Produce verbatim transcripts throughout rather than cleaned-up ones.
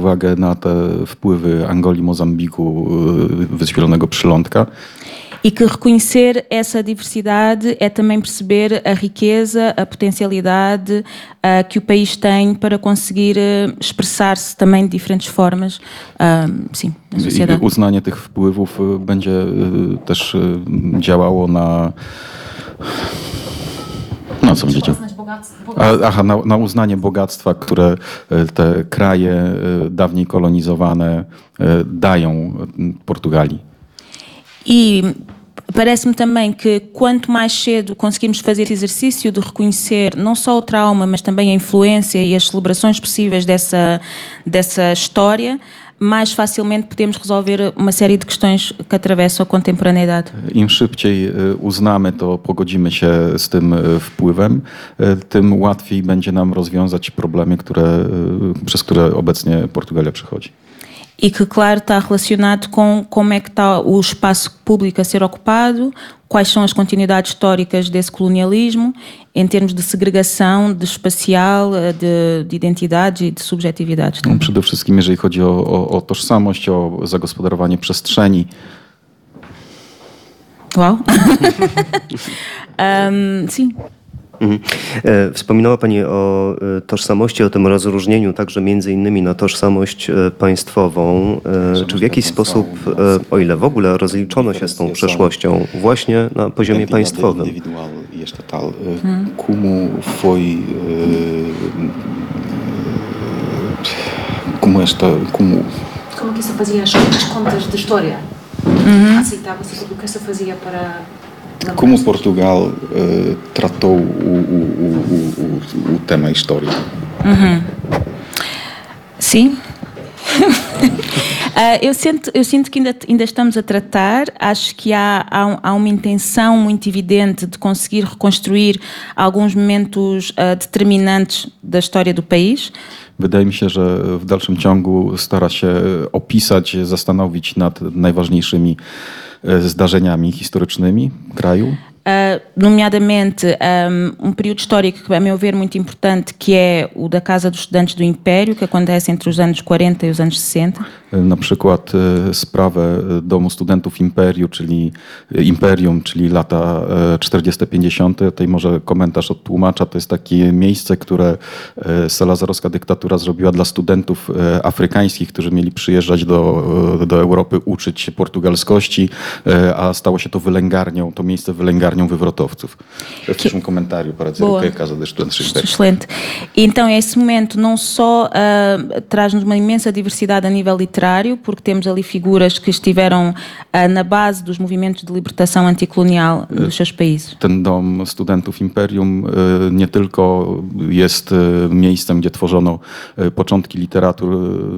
uwagę na te wpływy Angolii, Mozambiku, Wysp Zielonego Przylądka. E que reconhecer essa diversidade é também perceber a riqueza, a potencialidade uh, que o país tem para conseguir uh, expressar-se também de diferentes formas, uh, sim, na sociedade. I uznanie tych wpływów będzie też działało na... No co będziecie? Aha, na, na uznanie bogactwa, które te kraje dawniej kolonizowane dają Portugalii. E parece-me também que quanto mais cedo conseguirmos fazer esse exercício de reconhecer não só o trauma, mas também a influência e as celebrações possíveis dessa, dessa história, mais facilmente podemos resolver uma série de questões que atravessam a contemporaneidade. Im szybciej uznamy to, pogodzimy się z tym wpływem, tym łatwiej będzie nam rozwiązać problemy, które, przez które obecnie Portugalia przechodzi. E que, claro, está relacionado com como é que está o espaço público a ser ocupado, quais são as continuidades históricas desse colonialismo, em termos de segregação, de espacial, de, de identidades e de subjetividades. No, przede wszystkim jeżeli chodzi o, o, o tożsamość, o zagospodarowanie przestrzeni. Wow. um, sim. Mhm. Wspominała Pani o tożsamości, o tym rozróżnieniu także między innymi na tożsamość państwową. Czy w jakiś sposób, o ile w ogóle rozliczono się z tą przeszłością właśnie na poziomie państwowym? Hmm. Como foi como esta como como que se fazia as contas de história? Uhum. Aceitava-se tudo o que se fazia para Como Portugal uh, tratou o, o, o, o, o tema história? Uhum. Sim. uh, eu, sinto, eu sinto que ainda, ainda estamos a tratar. Acho que há, há, há uma intenção muito evidente de conseguir reconstruir alguns momentos uh, determinantes da história do país. Wydaje mi się, że w dalszym ciągu stara się opisać, zastanowić nad najważniejszymi zdarzeniami historycznymi kraju. Uh, nomeadamente um, um período histórico que, a meu ver, muito importante, que é o da Casa dos Estudantes do Império, que acontece entre os anos quarenta e os anos sessenta. Na przykład sprawę Domu Studentów Imperium, czyli Imperium, czyli lata czterdzieste pięćdziesiąte. Tutaj może komentarz od tłumacza. To jest takie miejsce, które salazarowska dyktatura zrobiła dla studentów afrykańskich, którzy mieli przyjeżdżać do, do Europy, uczyć się portugalskości, a stało się to wylęgarnią, to miejsce wylęgarnią wywrotowców. W przyszłym komentário para dizer o que é a Casa dos Estudantes do Império. Excelente. Então esse momento não só uh, traz-nos uma imensa diversidade a nível literário, porque temos ali figuras que estiveram uh, na base dos movimentos de libertação anticolonial dos seus países. Ten dom studentów Imperium nie tylko jest miejscem, gdzie tworzono początki literatury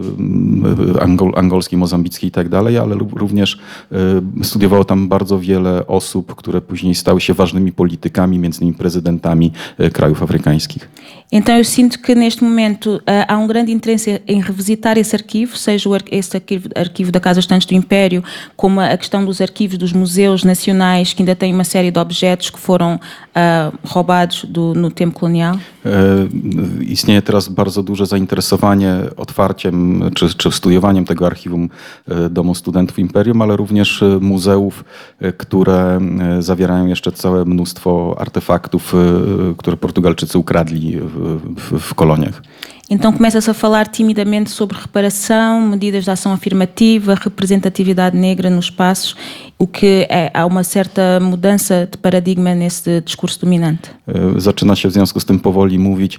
angol, angolskiej, mozambickiej i tak dalej, ale również studiowało tam bardzo wiele osób, które później stały się ważnymi politykami, między innymi prezydentami krajów afrykańskich. Então eu sinto que neste momento uh, há um grande interesse em revisitar esse arquivo, seja o ar esse arquivo, arquivo da Casa dos Estudantes do Império, como a questão dos arquivos dos museus nacionais, que ainda têm uma série de objetos que foram uh, roubados do, no tempo colonial. E, istnieje teraz bardzo duże zainteresowanie otwarciem czy, czy studiowaniem tego archiwum Domu Studentów Imperium, ale również muzeów, które zawierają jeszcze całe mnóstwo artefaktów, które Portugalczycy ukradli w, w, w koloniach. Então começa-se a falar timidamente sobre reparação, medidas de ação afirmativa, representatividade negra nos espaços, o que é, há uma certa mudança de paradigma nesse discurso dominante. Zaczyna się w związku z tym powoli mówić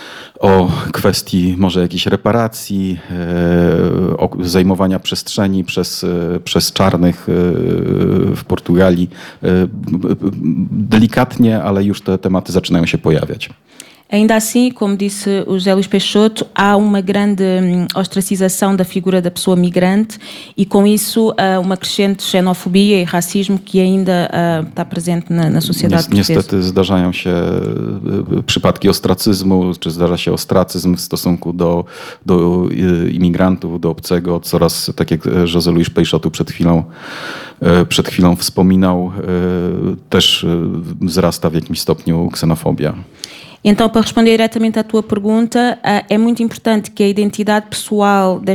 o kwestii może jakiejś reparacji, o zajmowania przestrzeni przez, przez czarnych w Portugalii. Delikatnie, ale już te tematy zaczynają się pojawiać. Ainda assim, como disse o José Luís Peixoto, há uma grande ostracização da figura da pessoa migrante e com isso uma crescente xenofobia e racismo que ainda está presente na, na sociedade portuguesa. Niestety zdarzają się przypadki ostracyzmu, czy zdarza się ostracyzm w stosunku do, do imigrantów, do obcego. Coraz, tak jak José Luís Peixoto przed chwilą, przed chwilą wspominał, też wzrasta w jakimś stopniu ksenofobia. Então, para responder diretamente à tua pergunta, é muito importante que a identidade pessoal